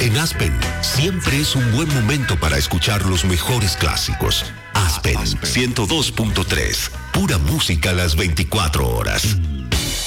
En Aspen, siempre es un buen momento para escuchar los mejores clásicos. Aspen 102.3, pura música a las 24 horas.